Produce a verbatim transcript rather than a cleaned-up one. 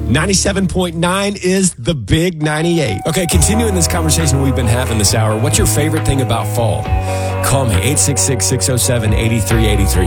ninety-seven point nine is the Big ninety-eight. Okay, continuing this conversation we've been having this hour, what's your favorite thing about fall? Call me, eight six six, six oh seven, eight three eight three.